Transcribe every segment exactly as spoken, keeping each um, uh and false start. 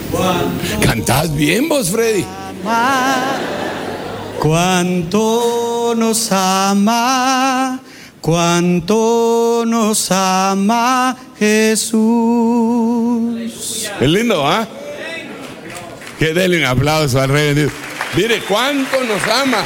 Cantás bien vos, Freddy. Cuánto nos ama, cuánto nos ama Jesús. Es lindo, ¿ah? ¿eh? Que denle un aplauso al Rey bendito. Mire, cuánto nos ama.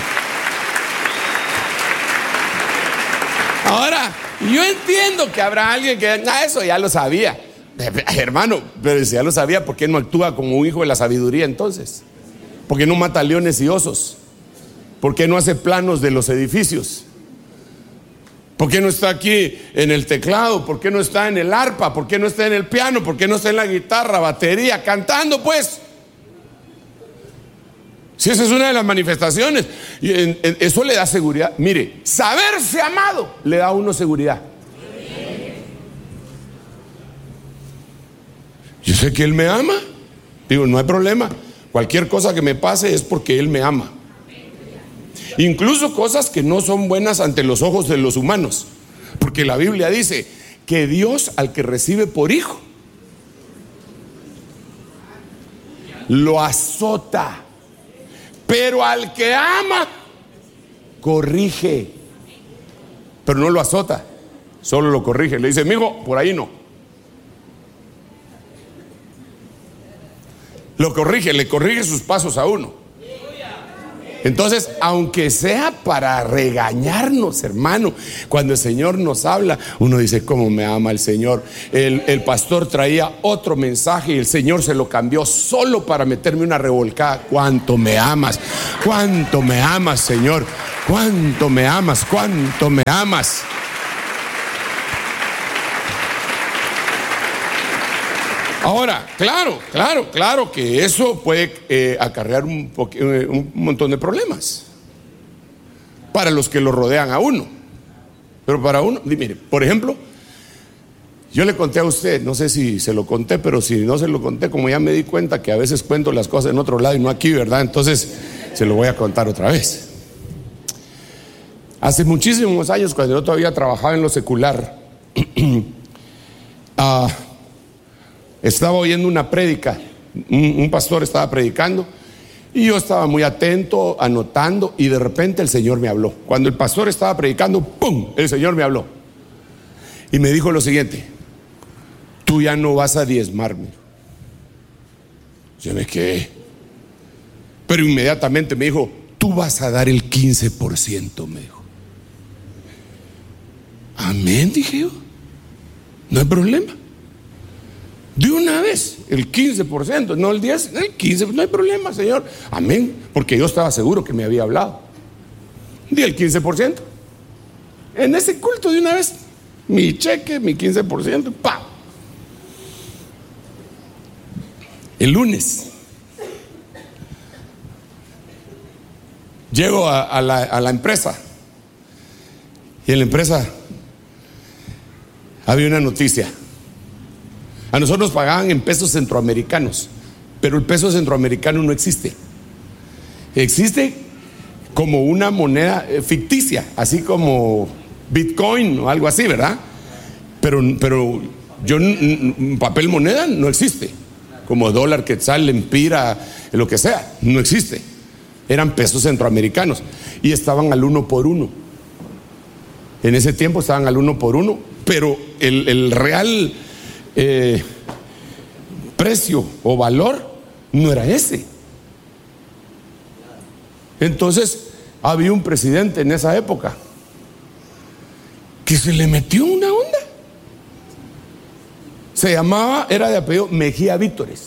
Ahora, yo entiendo que habrá alguien que, ah, eso ya lo sabía. Hermano, pero si ya lo sabía, ¿por qué no actúa como un hijo de la sabiduría entonces? ¿Por qué no mata leones y osos? ¿Por qué no hace planos de los edificios? ¿Por qué no está aquí en el teclado? ¿Por qué no está en el arpa? ¿Por qué no está en el piano? ¿Por qué no está en la guitarra, batería, cantando pues? Si esa es una de las manifestaciones, y en, en, eso le da seguridad. Mire, saberse amado le da a uno seguridad. Yo sé que Él me ama. Digo, no hay problema. Cualquier cosa que me pase es porque Él me ama. Incluso cosas que no son buenas ante los ojos de los humanos. Porque la Biblia dice que Dios al que recibe por hijo lo azota, pero al que ama corrige. Pero no lo azota, solo lo corrige. Le dice, mijo, por ahí no. Lo corrige, le corrige sus pasos a uno. Entonces, aunque sea para regañarnos, hermano, cuando el Señor nos habla, uno dice, ¿cómo me ama el Señor? El, el pastor traía otro mensaje y el Señor se lo cambió solo para meterme una revolcada. ¿Cuánto me amas? ¿Cuánto me amas, Señor? ¿Cuánto me amas? ¿Cuánto me amas? Ahora, claro, claro, claro que eso puede eh, acarrear un, un montón de problemas para los que lo rodean a uno. Pero para uno, mire, por ejemplo, yo le conté a usted, no sé si se lo conté, pero si no se lo conté, como ya me di cuenta que a veces cuento las cosas en otro lado y no aquí, ¿verdad? Entonces se lo voy a contar otra vez. Hace muchísimos años, cuando yo todavía trabajaba en lo secular, ah uh, estaba oyendo una prédica, un, un pastor estaba predicando y yo estaba muy atento, anotando, y de repente el Señor me habló. Cuando el pastor estaba predicando, ¡pum!, el Señor me habló y me dijo lo siguiente: tú ya no vas a diezmarme. Yo me quedé, pero inmediatamente me dijo, tú vas a dar el quince por ciento, me dijo. Amén, dije yo, no hay problema. De una vez, el quince por ciento, no el diez por ciento, el quince por ciento, no hay problema, Señor. Amén, porque yo estaba seguro que me había hablado. Di el quince por ciento. En ese culto de una vez, mi cheque, mi quince por ciento, ¡pa! El lunes llego a, a, la, a la empresa, y en la empresa había una noticia. A nosotros nos pagaban en pesos centroamericanos, pero el peso centroamericano no existe. Existe como una moneda ficticia, así como Bitcoin o algo así, ¿verdad? Pero, pero yo, papel moneda no existe, como dólar, quetzal, lempira, lo que sea, no existe. Eran pesos centroamericanos y estaban al uno por uno. En ese tiempo estaban al uno por uno, pero el, el real Eh, precio o valor no era ese. Entonces había un presidente en esa época que se le metió una onda. Se llamaba, era de apellido Mejía Vítores,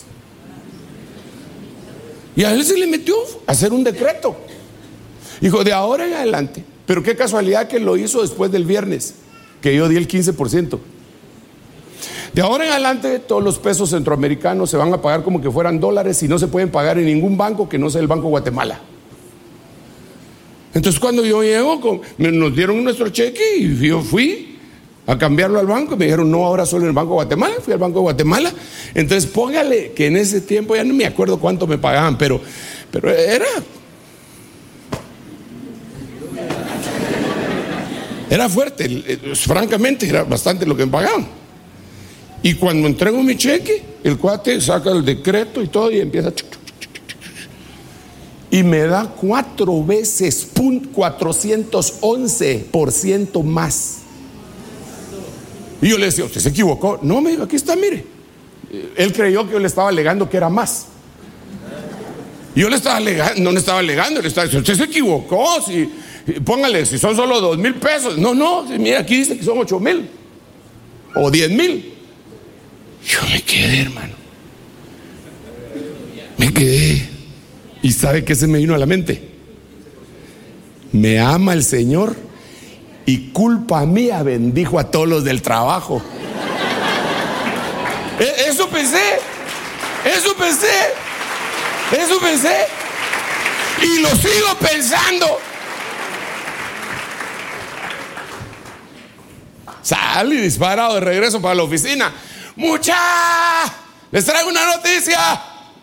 y a él se le metió a hacer un decreto. Dijo, de ahora en adelante, pero qué casualidad que lo hizo después del viernes que yo di el quince por ciento. De ahora en adelante todos los pesos centroamericanos se van a pagar como que fueran dólares y no se pueden pagar en ningún banco que no sea el Banco Guatemala. Entonces cuando yo llego, con, nos dieron nuestro cheque y yo fui a cambiarlo al banco y me dijeron, no, ahora solo en el Banco Guatemala. Fui al Banco Guatemala. Entonces póngale que en ese tiempo ya no me acuerdo cuánto me pagaban, pero, pero era era fuerte, francamente era bastante lo que me pagaban. Y cuando entrego mi cheque, el cuate saca el decreto y todo y empieza. Y me da cuatro veces cuatrocientos once por ciento más. Y yo le decía, ¿usted se equivocó? No, me dijo, aquí está, mire. Él creyó que yo le estaba alegando que era más. Yo le estaba alegando, no le estaba alegando, le estaba diciendo, usted se equivocó. Si, póngale, si son solo dos mil pesos. No, no, mira, aquí dice que son ocho mil o diez mil. Yo me quedé, hermano. Me quedé. ¿Y sabe qué se me vino a la mente? Me ama el Señor y culpa mía bendijo a todos los del trabajo. Eso pensé, eso pensé, eso pensé y lo sigo pensando. Salí disparado de regreso para la oficina. ¡Mucha! Les traigo una noticia.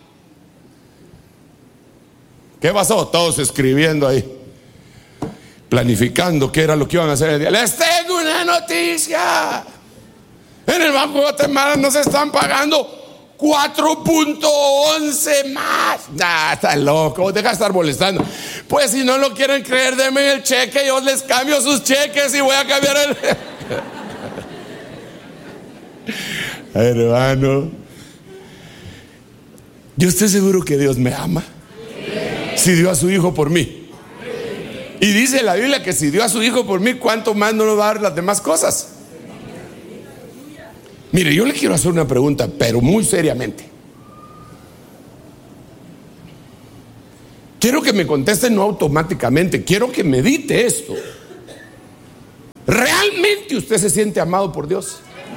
¿Qué pasó? Todos escribiendo ahí, planificando qué era lo que iban a hacer el día. Les tengo una noticia. En el Banco de Guatemala nos están pagando cuatro punto once más. Nah, está loco, deja de estar molestando. Pues si no lo quieren creer, denme el cheque, yo les cambio sus cheques y voy a cambiar el... Hermano, yo estoy seguro que Dios me ama. Si dio a su hijo por mí. Y dice la Biblia que si dio a su hijo por mí, ¿cuánto más no nos va a dar las demás cosas? Mire, yo le quiero hacer una pregunta, pero muy seriamente. Quiero que me conteste no automáticamente, quiero que medite esto. ¿Realmente usted se siente amado por Dios?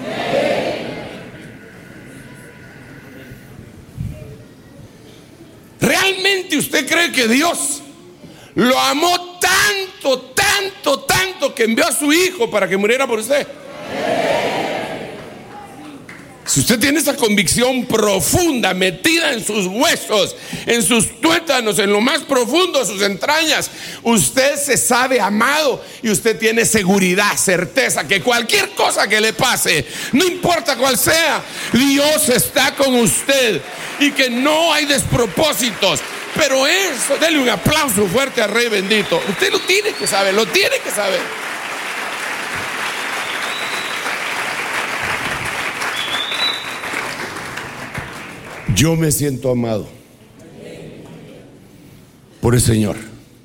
¿Realmente usted cree que Dios lo amó tanto, tanto, tanto que envió a su hijo para que muriera por usted? Si usted tiene esa convicción profunda, metida en sus huesos, en sus tuétanos, en lo más profundo de sus entrañas, usted se sabe amado y usted tiene seguridad, certeza que cualquier cosa que le pase, no importa cuál sea, Dios está con usted y que no hay despropósitos. Pero eso, denle un aplauso fuerte al Rey bendito. Usted lo tiene que saber, lo tiene que saber. Yo me siento amado por el Señor.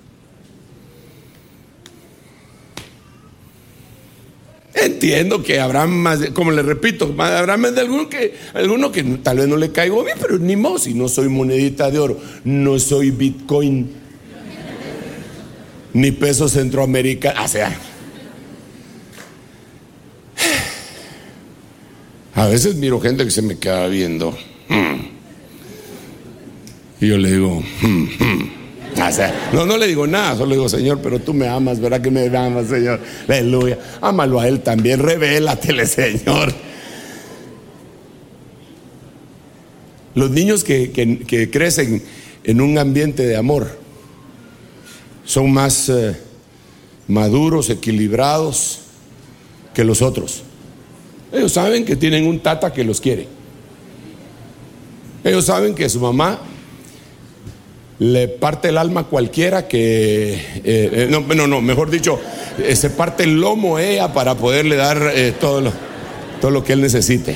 Entiendo que habrá más, como le repito, habrá más de alguno que, alguno que tal vez no le caigo bien, pero ni modo, si no soy monedita de oro, no soy Bitcoin, ni peso centroamericano. O sea, a veces miro gente que se me queda viendo. Hmm. Y yo le digo, hmm, hmm. O sea, no, no le digo nada, solo le digo, Señor, pero tú me amas, ¿verdad que me amas, Señor? Aleluya, ámalo a Él también, revélatele, Señor. Los niños que, que, que crecen en un ambiente de amor son más eh, maduros, equilibrados que los otros. Ellos saben que tienen un tata que los quiere. Ellos saben que su mamá le parte el alma a cualquiera que, eh, eh, no, no, no, mejor dicho, eh, se parte el lomo ella para poderle dar eh, todo, lo, todo lo que él necesite.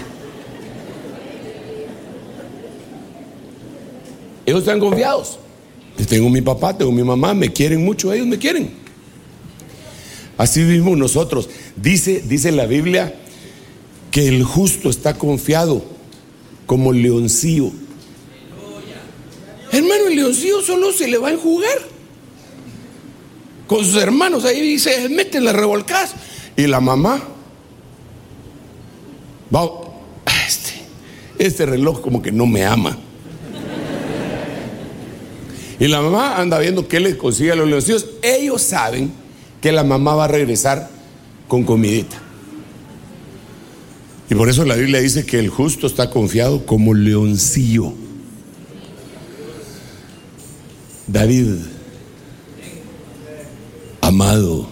Ellos están confiados. Tengo mi papá, tengo mi mamá, me quieren mucho, ellos me quieren. Así mismo nosotros. Dice, dice la Biblia que el justo está confiado como el leoncillo. Hermano, el leoncillo solo se le va a enjugar con sus hermanos. Ahí dice, meten las revolcadas. Y la mamá va, este, este reloj como que no me ama. Y la mamá anda viendo qué le consigue a los leoncillos. Ellos saben que la mamá va a regresar con comidita. Y por eso la Biblia dice que el justo está confiado como leoncillo. David, amado,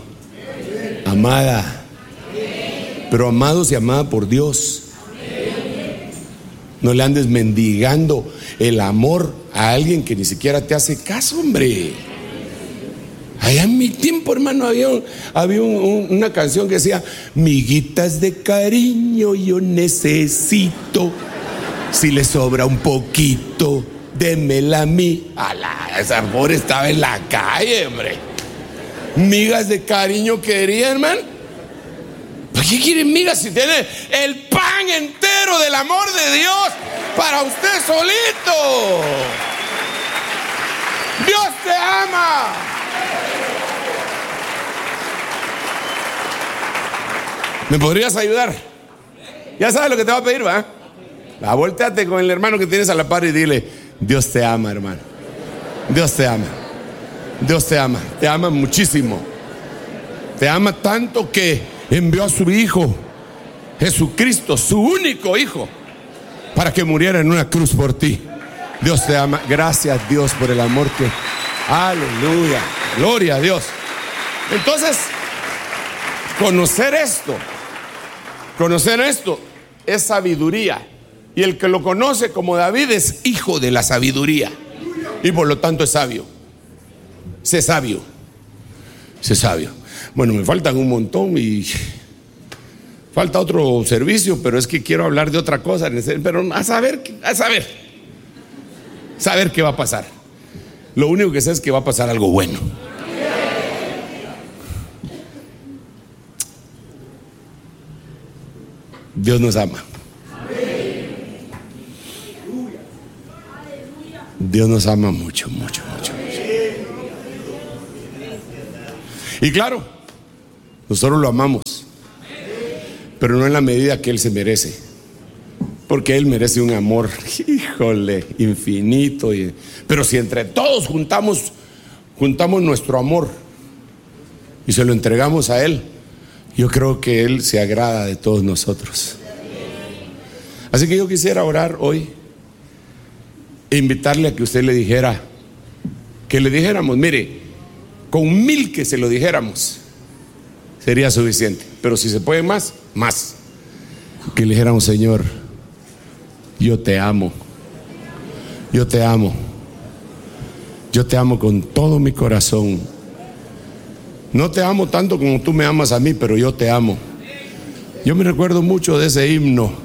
amada, pero amados y amada por Dios. No le andes mendigando el amor a alguien que ni siquiera te hace caso, hombre. Allá en mi tiempo, hermano, había, un, había un, un, una canción que decía: miguitas de cariño yo necesito, si le sobra un poquito, démela a mí. Alá, esa pobre estaba en la calle, hombre. Migas de cariño quería, hermano. ¿Por qué quiere migas si tiene el pan entero del amor de Dios para usted solito? Dios te ama. ¿Me podrías ayudar? Ya sabes lo que te va a pedir, ¿va? Va, volteate con el hermano que tienes a la par y dile: Dios te ama, hermano. Dios te ama. Dios te ama. Te ama muchísimo. Te ama tanto que envió a su Hijo Jesucristo, su único Hijo, para que muriera en una cruz por ti. Dios te ama. Gracias, Dios, por el amor que... Aleluya. Gloria a Dios. Entonces, conocer esto, conocer esto es sabiduría. Y el que lo conoce como David es hijo de la sabiduría. Y por lo tanto es sabio. Sé sabio. Sé sabio. Bueno, me faltan un montón y falta otro servicio, pero es que quiero hablar de otra cosa. Pero a saber, a saber, saber qué va a pasar. Lo único que sé es que va a pasar algo bueno. Dios nos ama. Dios nos ama mucho, mucho, mucho, mucho. Y claro, nosotros lo amamos, pero no en la medida que Él se merece, porque Él merece un amor, híjole, infinito. Y, pero si entre todos juntamos, juntamos nuestro amor y se lo entregamos a Él, yo creo que Él se agrada de todos nosotros. Así que yo quisiera orar hoy e invitarle a que usted le dijera, que le dijéramos: mire, con mil que se lo dijéramos sería suficiente, pero si se puede más, más. Que le dijéramos: Señor, yo te amo, yo te amo, yo te amo con todo mi corazón. No te amo tanto como tú me amas a mí, pero yo te amo. Yo me recuerdo mucho de ese himno